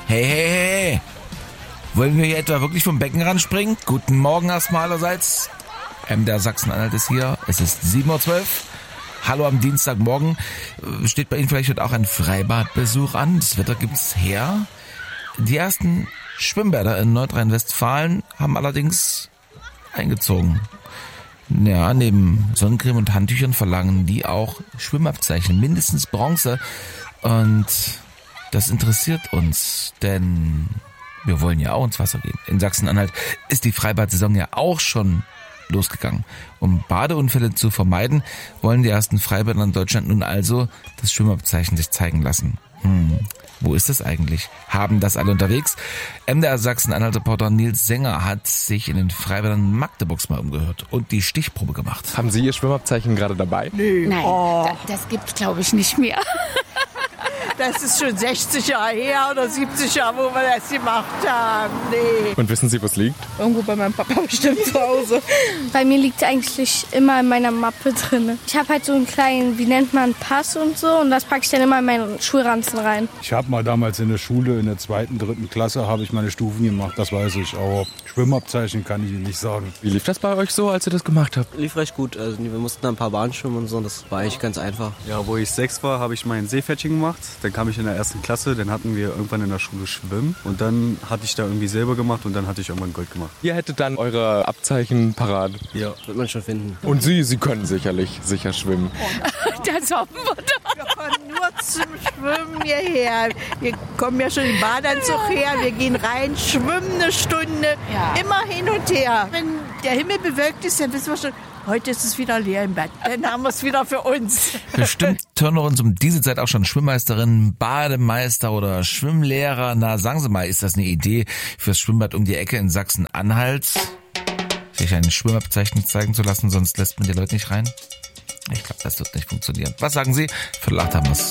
Hey, hey, hey. Wollen wir hier etwa wirklich vom Beckenrand springen? Guten Morgen erstmal allerseits. MDR Sachsen-Anhalt ist hier. Es ist 7:12 Uhr. Hallo am Dienstagmorgen. Steht bei Ihnen vielleicht heute auch ein Freibadbesuch an? Das Wetter gibt's her. Die ersten Schwimmbäder in Nordrhein-Westfalen haben allerdings eingezogen. Ja, neben Sonnencreme und Handtüchern verlangen die auch Schwimmabzeichen, mindestens Bronze. Und das interessiert uns, denn wir wollen ja auch ins Wasser gehen. In Sachsen-Anhalt ist die Freibad-Saison ja auch schon losgegangen. Um Badeunfälle zu vermeiden, wollen die ersten Freibäder in Deutschland nun also das Schwimmabzeichen sich zeigen lassen. Wo ist das eigentlich? Haben das alle unterwegs? MDR Sachsen-Anhalt-Reporter Nils Sänger hat sich in den Freibädern Magdeburgs mal umgehört und die Stichprobe gemacht. Haben Sie Ihr Schwimmabzeichen gerade dabei? Nee. Nein, das gibt's glaube ich nicht mehr. Das ist schon 60 Jahre her oder 70 Jahre, wo wir das gemacht haben. Nee. Und wissen Sie, wo es liegt? Irgendwo bei meinem Papa bestimmt zu Hause. Bei mir liegt es eigentlich immer in meiner Mappe drin. Ich habe halt so einen kleinen, wie nennt man, Pass und so. Und das packe ich dann immer in meinen Schulranzen rein. Ich habe mal damals in der Schule, in der 2., 3. Klasse, habe ich meine Stufen gemacht. Das weiß ich. Aber Schwimmabzeichen kann ich Ihnen nicht sagen. Wie lief das bei euch so, als ihr das gemacht habt? Lief recht gut. Also wir mussten ein paar Bahnen schwimmen und so. Das war eigentlich ganz einfach. Ja, wo ich 6 war, habe ich mein Seepferdchen gemacht. Dann kam ich in der 1. Klasse, dann hatten wir irgendwann in der Schule Schwimmen. Und dann hatte ich da irgendwie selber gemacht und dann hatte ich irgendwann Gold gemacht. Ihr hättet dann eure Abzeichen parat. Ja, wird man schon finden. Und Sie können sicherlich sicher schwimmen. Das hoffen wir doch. Wir kommen nur zum Schwimmen hierher. Wir kommen ja schon im Badeanzug her. Wir gehen rein, schwimmen eine Stunde. Ja. Immer hin und her. Wenn der Himmel bewölkt ist, dann wissen wir schon, heute ist es wieder leer im Bad. Dann haben wir es wieder für uns. Bestimmt turnen uns um diese Zeit auch schon Schwimmmeisterin, Bademeister oder Schwimmlehrer. Na, sagen Sie mal, ist das eine Idee fürs Schwimmbad um die Ecke in Sachsen-Anhalt? Sich ein Schwimmabzeichen zeigen zu lassen, sonst lässt man die Leute nicht rein? Ich glaube, das wird nicht funktionieren. Was sagen Sie? Viertel 8 haben wir's.